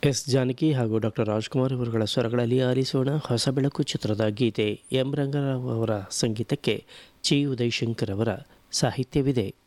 S Janaki ಹಾಗೂ doctor Rajkumar ಅವರುಗಳ ಸ್ವರಗಳಲ್ಲಿ ಆಲಿಸೋಣ ಹೊಸ ಬೆಳಕು ಚಿತ್ರದ ಗೀತೆ. ಎಂ ರಂಗರಾವ್ ಅವರ ಸಂಗೀತಕ್ಕೆ ಚಿ ಉದಯಶಂಕರ್ ಅವರ ಸಾಹಿತ್ಯವಿದೆ.